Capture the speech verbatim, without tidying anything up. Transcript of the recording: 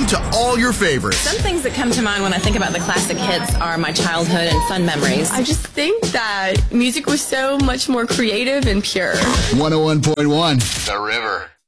to all your favorites. Some things that come to mind when I think about the classic hits are my childhood and fun memories. I just think that music was so much more creative and pure. one oh one point one The River.